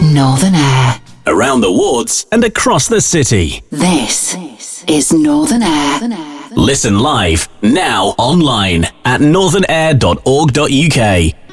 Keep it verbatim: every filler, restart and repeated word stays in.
Northern Air. Around the wards and across the city. This is Northern Air. Listen live, now online at northern air dot org dot U K.